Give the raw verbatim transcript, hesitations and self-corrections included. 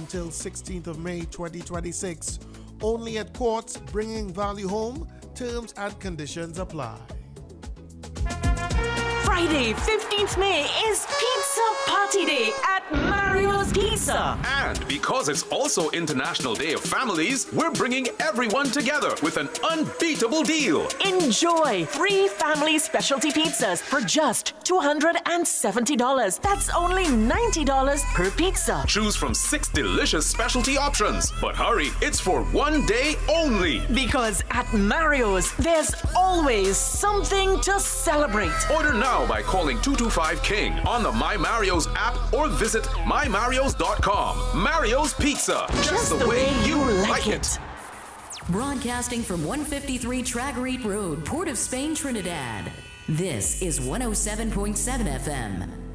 until sixteenth of May twenty twenty-six. Only at Quartz, bringing value home. Terms and conditions apply. Friday, fifteenth of May is Pizza Party Day at Mario's Pizza. And because it's also International Day of Families, we're bringing everyone together with an unbeatable deal. Enjoy free family specialty pizzas for just two hundred seventy dollars. That's only ninety dollars per pizza. Choose from six delicious specialty options. But hurry, it's for one day only. Because at Mario's, there's always something to celebrate. Order now by calling two two five King on the My Mario's app or visit my marios dot com. Mario's Pizza, just, Just the, the way, way you you like like it. it. Broadcasting from one fifty-three Tragarete Road, Port of Spain, Trinidad. This is one oh seven point seven F M.